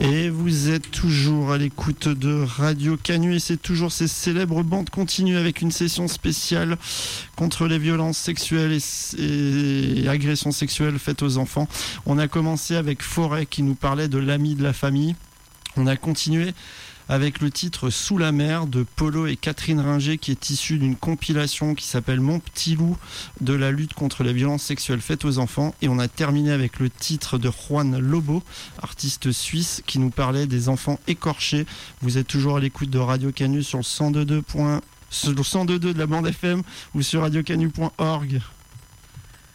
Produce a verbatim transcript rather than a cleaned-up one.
Et vous êtes toujours à l'écoute de Radio Canu et c'est toujours ces célèbres bandes continues avec une session spéciale contre les violences sexuelles et, et agressions sexuelles faites aux enfants. On a commencé avec Forêt qui nous parlait de l'ami de la famille. On a continué avec le titre Sous la mer de Polo et Catherine Ringer qui est issu d'une compilation qui s'appelle Mon petit loup de la lutte contre les violences sexuelles faites aux enfants. Et on a terminé avec le titre de Juan Lobo, artiste suisse, qui nous parlait des enfants écorchés. Vous êtes toujours à l'écoute de Radio Canu sur le cent deux point deux sur le cent deux point deux de la bande F M ou sur radio canu point org.